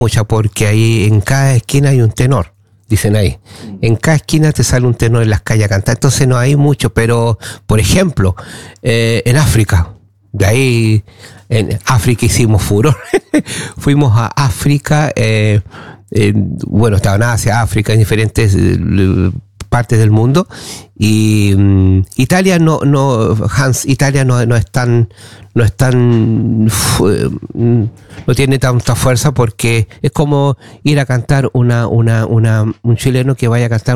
mucha, porque ahí en cada esquina hay un tenor, dicen ahí. En cada esquina te sale un tenor en las calles a cantar, entonces no hay mucho, pero por ejemplo, en África, de ahí en África hicimos furor. Fuimos a África, bueno, estaba en Asia, África, en diferentes partes del mundo, y Italia Italia no tiene tanta fuerza, porque es como ir a cantar un chileno que vaya a cantar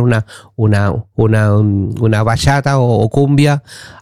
una bachata o cumbia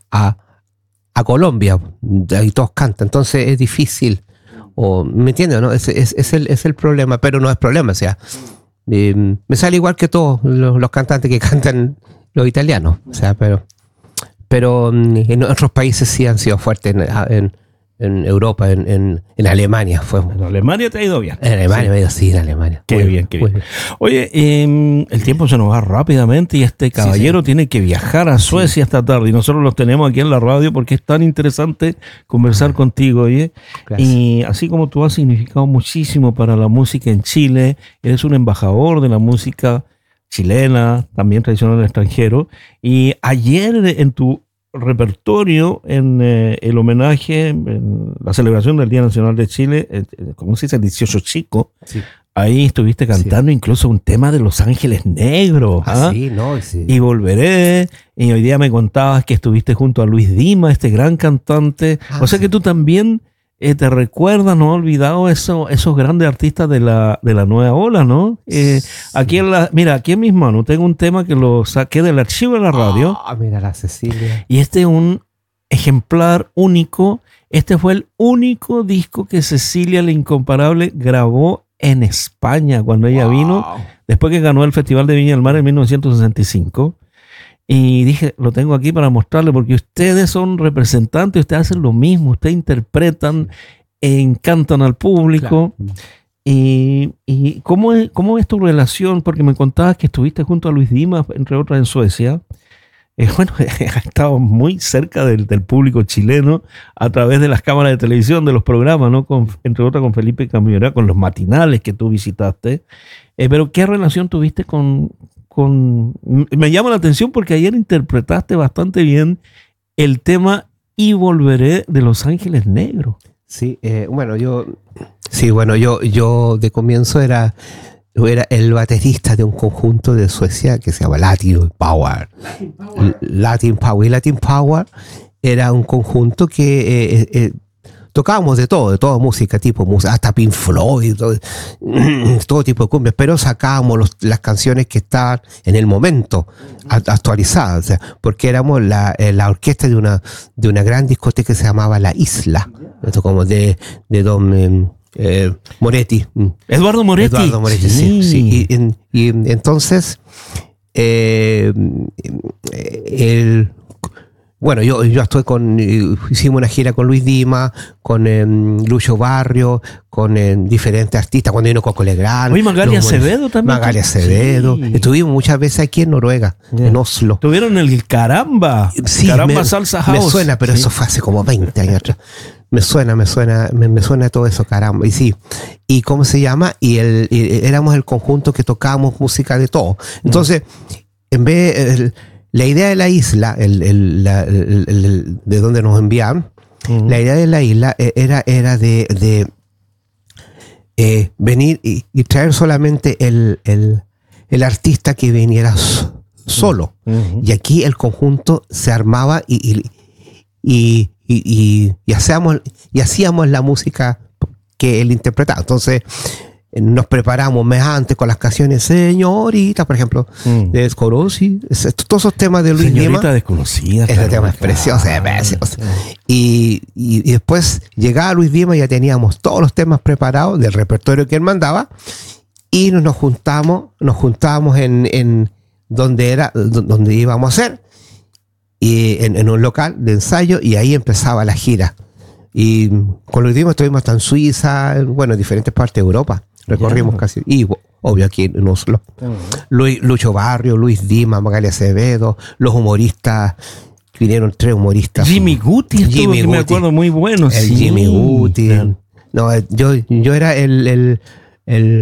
a Colombia, ahí todos cantan, entonces es difícil, ¿me entiendes? ¿No? Es el problema, pero no es problema, o sea, me sale igual que todos los cantantes que cantan los italianos, o sea, pero en otros países sí han sido fuertes, en Europa, en Alemania fue. En Alemania te ha ido bien. En Alemania me ha ido, sí, en Alemania. Qué bien. Oye, el tiempo se nos va rápidamente y este caballero tiene que viajar a Suecia esta tarde, y nosotros los tenemos aquí en la radio porque es tan interesante conversar contigo, oye. Gracias. Y así como tú has significado muchísimo para la música en Chile, eres un embajador de la música chilena, también tradicional en el extranjero, y ayer en tu repertorio, en el homenaje, en la celebración del Día Nacional de Chile, ¿cómo se dice? El 18 Chico. Sí. Ahí estuviste cantando incluso un tema de Los Ángeles Negros. Sí, no, sí. Y Volveré. Y hoy día me contabas que estuviste junto a Luis Dima, este gran cantante. O sea que tú también te recuerdas, no has olvidado esos grandes artistas de la nueva ola, ¿no? Aquí aquí en mis manos tengo un tema que lo saqué del archivo de la radio. Mira, la Cecilia. Y este es un ejemplar único. Este fue el único disco que Cecilia la Incomparable grabó en España cuando ella vino, después que ganó el Festival de Viña del Mar en 1965. Y dije, lo tengo aquí para mostrarle, porque ustedes son representantes, ustedes hacen lo mismo, ustedes interpretan, encantan al público. Claro. Y ¿cómo es tu relación? Porque me contabas que estuviste junto a Luis Dima, entre otras, en Suecia. Bueno, ha estado muy cerca del público chileno a través de las cámaras de televisión, de los programas, ¿no? Entre otras con Felipe Camionera, con los matinales que tú visitaste. Pero ¿qué relación tuviste con... Me llama la atención porque ayer interpretaste bastante bien el tema Y Volveré de Los Ángeles Negros. Sí, bueno, yo de comienzo era el baterista de un conjunto de Suecia que se llama Latin Power. Latin Power. Y Latin Power era un conjunto que tocábamos de toda música, hasta Pink Floyd, todo tipo de cumbias, pero sacábamos las canciones que estaban en el momento, actualizadas, o sea, porque éramos la orquesta de una gran discoteca que se llamaba La Isla, esto como de Don Moretti. Eduardo Moretti, sí. Y entonces bueno, yo estoy hicimos una gira con Luis Dima, con Lucho Barrio, con diferentes artistas, cuando vino Coco Legrand. Oye, Magali Acevedo también. Magali Acevedo. Sí. Estuvimos muchas veces aquí en Noruega, en Oslo. Tuvieron el Caramba. Sí, Caramba Salsa House. Me suena, pero eso fue hace como 20 años atrás. Me suena todo eso, caramba. Y sí. ¿Y cómo se llama? Éramos el conjunto que tocábamos música de todo. Entonces, en vez... La idea de la isla, de donde nos enviaron, la idea de la isla era de venir y traer solamente el artista que viniera solo. Y aquí el conjunto se armaba y hacíamos la música que él interpretaba. Entonces nos preparamos un mes antes con las canciones Señorita, por ejemplo, de Desconocida, todos esos temas de Luis Dima. Señorita Desconocida. Ese tema es precioso, precioso. Y después llegaba Luis Dima y ya teníamos todos los temas preparados del repertorio que él mandaba, y nos juntábamos en donde íbamos a hacer, y en un local de ensayo, y ahí empezaba la gira. Y con Luis Dima estuvimos hasta en Suiza, bueno, en diferentes partes de Europa. Recorrimos casi, y obvio aquí en Oslo. Lucho Barrio, Luis Dima, Magali Acevedo, los humoristas, vinieron 3 humoristas. Jimmy Guti, me acuerdo, muy bueno. Jimmy Guti. Claro. No, yo era el el